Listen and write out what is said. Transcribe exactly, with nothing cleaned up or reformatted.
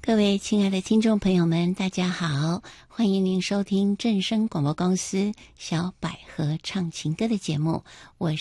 各位亲爱的听众朋友们，大家好，欢迎您收听正声广播公司小百合唱情歌的节目，我